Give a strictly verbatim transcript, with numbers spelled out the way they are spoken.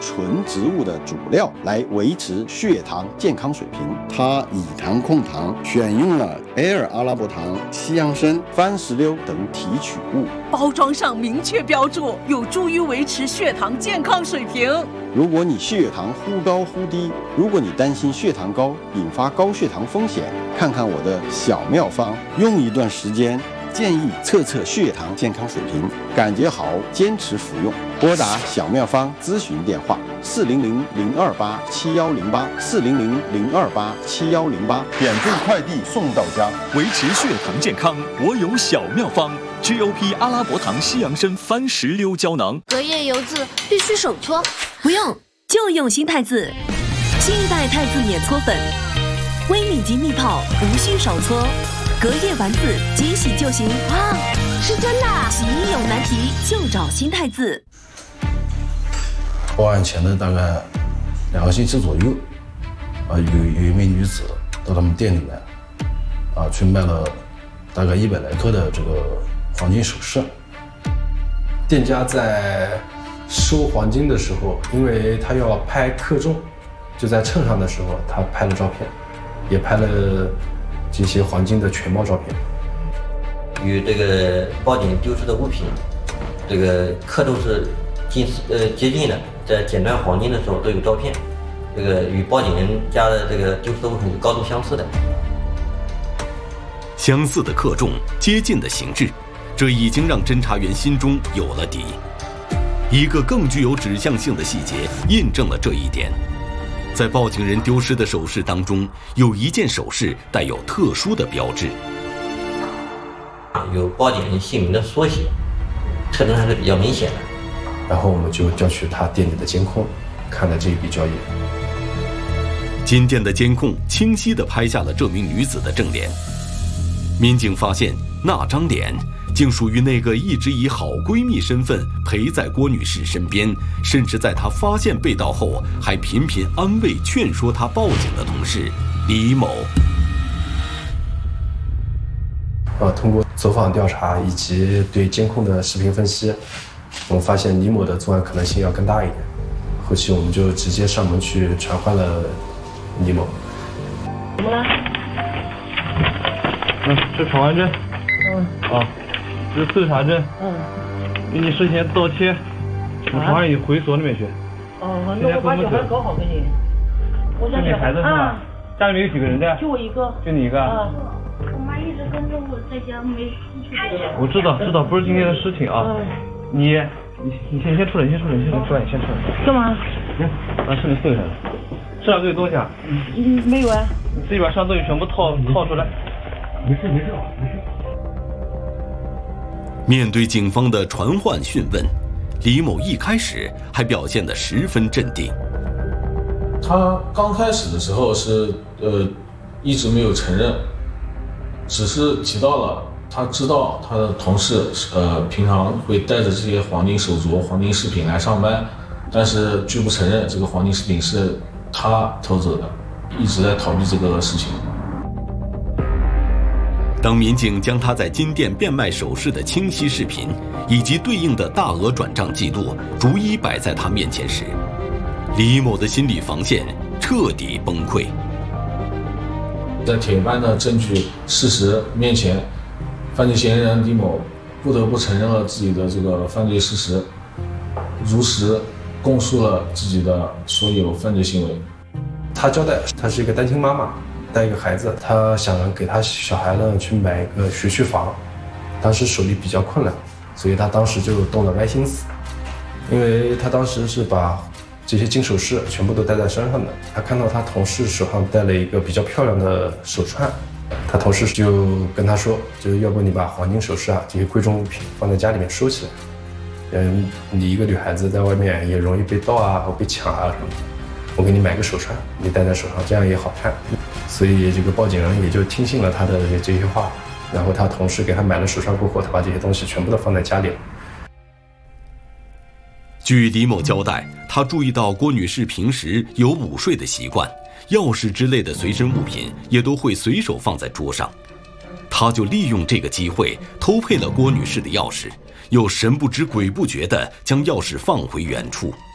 纯植物的主料来维持血糖健康水平。它以糖控糖，选用了埃尔阿拉伯糖、西洋参、番石榴等提取物。 包装上明确标注，有助于维持血糖健康水平。 如果你血糖忽高忽低，如果你担心血糖高引发高血糖风险，看看我的小妙方，用一段时间。建议测测血糖健康水平，感觉好坚持服用。拨打小妙方咨询电话：四零零零二八七幺零八，四零零零二八七幺零八，免费快递送到家。 维持血糖健康，我有小妙方 ：G O P 阿拉伯糖西洋参番石榴胶囊。 隔夜油渍必须手搓， 不用就用新太子，新一代太子免搓粉，微米级蜜泡，无需手搓。隔夜丸子即洗就行， 哇，是真的！ 洗衣有难题就找新太子。 报案前的大概两个星期左右，啊，有有一名女子到他们店里面，啊，去卖了大概一百来克的这个黄金首饰。 店家在收黄金的时候，因为他要拍克重，就在秤上的时候，他拍了照片，也拍了这些黄金的全貌照片， 与这个报警丢失的物品，这个刻度是近呃接近的，在剪断黄金的时候都有照片，这个与报警人家的这个丢失的物品是高度相似的。 相似的克重，接近的形制，这已经让侦查员心中有了底。一个更具有指向性的细节印证了这一点。在报警人丢失的首饰当中，有一件首饰带有特殊的标志， 有报警人姓名的缩写，特征还是比较明显的。 然后我们就调取他店里的监控，看了这一笔交易。 金店的监控清晰地拍下了这名女子的正脸。民警发现，那张脸竟属于那个一直以好闺蜜身份陪在郭女士身边，甚至在她发现被盗后还频频安慰劝说她报警的同事李某。 啊，通过走访调查以及对监控的视频分析，我们发现李某的作案可能性要更大一点。后期我们就直接上门去传唤了李某。 怎么了？ 嗯，是闯关证。 嗯。 啊，这是搜查证。 嗯。 给你事先倒贴，我传让你回所里面去。 哦，那我把小孩搞好给你。我家是你孩子是吧？家里面有几个人的？ 就我一个。 就你一个？ 啊。我妈一直跟着我在家没出去。 我知道，知道，不是今天的事情啊。 嗯。 你，你，你先先出来，你先出来，你先出来，你先出来。 干嘛？ 行，把视频搜一下。身上都有东西啊？ 嗯，没有啊。 你自己把身上东西全部套套出来。 没事没事没事。 面对警方的传唤讯问，李某一开始还表现得十分镇定。 他刚开始的时候是呃一直没有承认，只是提到了他知道他的同事呃平常会带着这些黄金手镯、黄金饰品来上班，但是拒不承认这个黄金饰品是他偷走的，一直在逃避这个事情。 当民警将他在金店变卖首饰的清晰视频以及对应的大额转账记录逐一摆在他面前时，李某的心理防线彻底崩溃。 在铁般的证据事实面前，犯罪嫌疑人李某不得不承认了自己的这个犯罪事实，如实供述了自己的所有犯罪行为。 他交代，他是一个单亲妈妈，带一个孩子，他想给他小孩呢去买一个学区房，当时手里比较困难，所以他当时就动了歪心思，因为他当时是把这些金首饰全部都戴在身上的，他看到他同事手上戴了一个比较漂亮的手串，他同事就跟他说，就是要不你把黄金首饰啊这些贵重物品放在家里面收起来，嗯，你一个女孩子在外面也容易被盗啊或被抢啊什么的，我给你买个手串，你戴在手上，这样也好看。所以这个报警人也就听信了他的这些话，然后他同事给他买了手串过后，他把这些东西全部都放在家里了。 据李某交代，他注意到郭女士平时有午睡的习惯，钥匙之类的随身物品也都会随手放在桌上，他就利用这个机会偷配了郭女士的钥匙，又神不知鬼不觉地将钥匙放回原处。